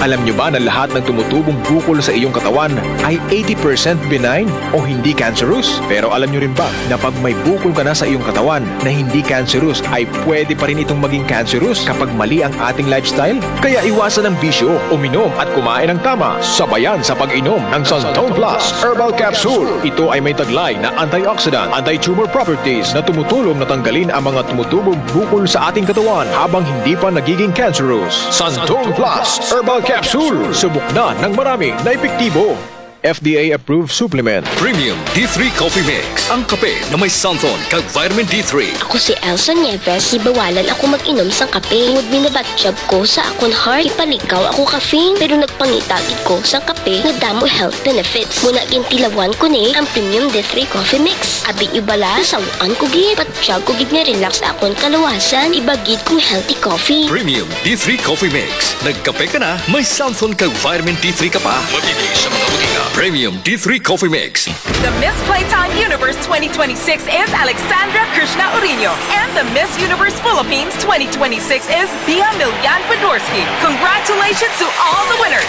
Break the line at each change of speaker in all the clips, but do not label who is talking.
Alam nyo ba na lahat ng tumutubong bukol sa iyong katawan ay 80% benign o hindi cancerous? Pero alam nyo rin ba na pag may bukol ka na sa iyong katawan na hindi cancerous ay pwede pa rin itong maging cancerous kapag mali ang ating lifestyle? Kaya iwasan ang bisyo, uminom at kumain ng tama. Sabayan sa pag-inom ng Santon Plus Herbal Capsule. Ito ay may taglay na antioxidant, anti-tumor properties na tumutulong na tanggalin ang mga tumutubong bukol sa ating katawan habang hindi pa nagiging cancerous. Santon Plus Herbal Capsule. Subok na ng marami na epektibo. FDA-approved supplement.
Premium D3 Coffee Mix. Ang kape na may Santon kag vitamin D3.
Ako si Elsa Nieves, ibawalan ako mag-inom sang kape. Ngud binabatsyab ko sa akon heart. Ipalikaw ako caffeine, pero nagpangitagid ko sang kape nga damo health benefits. Muna gintilawan ko ni ang Premium D3 Coffee Mix. Abi ibala, sawaan ko gid. Patsyag ko gid nga relax akon kalawasan. Ibagid kong healthy coffee.
Premium D3 Coffee Mix. Nagkape ka na, may Santon kag vitamin D3 ka pa. Mabili sa mga butika. Premium D3 Coffee Mix.
The Miss Playtime Universe 2026 is Alexandra Krishna Urino, and the Miss Universe Philippines 2026 is Bia Milyan Podorski. Congratulations to all the winners!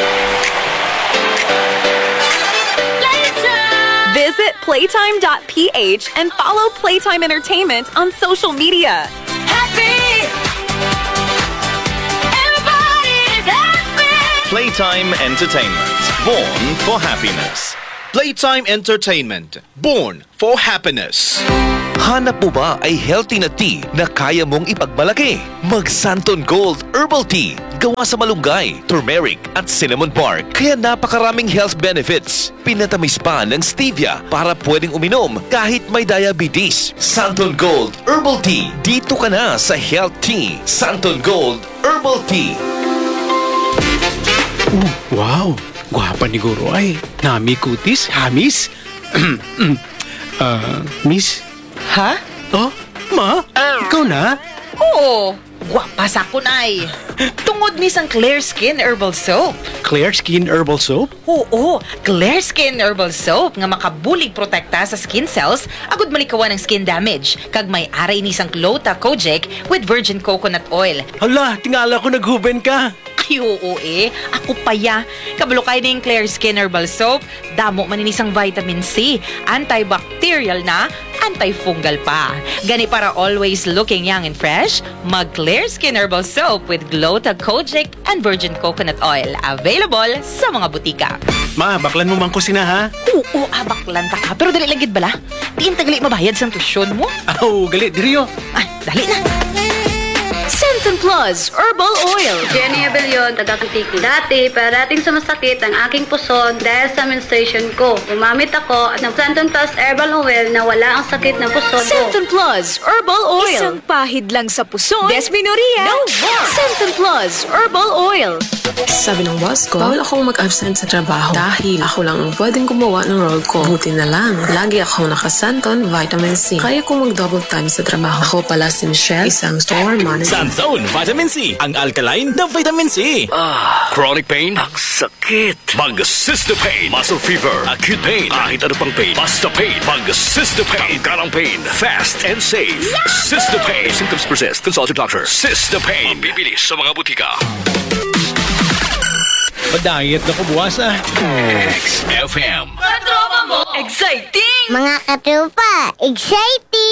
Visit playtime.ph and follow Playtime Entertainment on social media. Happy! Everybody is happy!
Playtime Entertainment. Born for happiness.
Playtime Entertainment. Born for happiness.
Hanap mo ba ay healthy na tea na kaya mong ipagmalaki? Mag Santon Gold Herbal Tea. Gawa sa malunggay, turmeric at cinnamon bark. Kaya napakaraming health benefits. Pinatamis pa ng stevia para pwedeng uminom kahit may diabetes. Santon Gold Herbal Tea. Dito ka na sa Health Tea. Santon Gold Herbal Tea.
Wow! Gwapa ni Guro ay. Nami kutis, hamis. Miss?
Ha?
Oh, ma? Ikaw na?
Oo. Gwapa sa kunay. Tungod ni sang Clear Skin Herbal Soap.
Clear Skin Herbal Soap?
Oo, Clear Skin Herbal Soap nga makabulig protekta sa skin cells agud malikawan ng skin damage. Kag may aray ni sang Glota Kojic with virgin coconut oil.
Hala, tingala ko naghuben ka.
Ay, oo Ako paya. Kabalo kay ning Clear Skin Herbal Soap. Damo man inisang vitamin C. Antibacterial na, antifungal pa. Gani para always looking young and fresh, mag Clear Skin Herbal Soap with Glota Kojic and virgin coconut oil. Available sa mga butika.
Ma, baklan mo man ko sina ha?
Oo, baklan ta ka. Pero dali lang gid bala. Diin tagali mabayad sa tuition mo.
Aw, gali, diriyo.
Ay, dali na.
Santon Plus Herbal Oil.
Jenny Abellion, taga-Kutiki. Dati, parating sumasakit ang aking puson dahil sa menstruation ko. Gumamit ako ng Santon Plus Herbal Oil na wala ang sakit ng puson ko.
Santon Plus Herbal Oil.
Isang pahid lang sa puson. Desminoria.
No more. Santon Plus Herbal Oil.
Sabi ng boss ko, bawal akong mag-absent sa trabaho dahil ako lang ang pwedeng gumawa ng role ko. Buti na lang, lagi akong nakasanton vitamin C. Kaya kong mag-double time sa trabaho. Ako pala si Michelle, isang store manager.
Santon Vitamin C. Ang alkaline na vitamin C.
Chronic pain? Ang sakit. Mag-Cystopain. Muscle fever. Acute pain. Kahit ano pang pain. Basta pain. Mag-Cystopain. Tanggalang pain. Fast and safe. Cystopain. If symptoms persist, consult your doctor. Cystopain. Mabibili sa mga butika.
Pa-diet na ko buwas ah.
XFM.
Exciting!
Mga katupa, exciting!